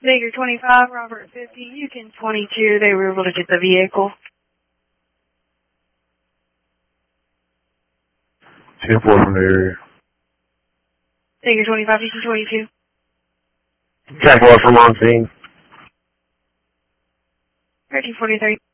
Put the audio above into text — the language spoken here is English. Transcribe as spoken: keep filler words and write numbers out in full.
Baker twenty-five, Robert fifty, Yukon twenty-two. They were able to get the vehicle. ten four from the area. Baker twenty-five, Yukon twenty-two. ten four from on scene. thirteen forty-three.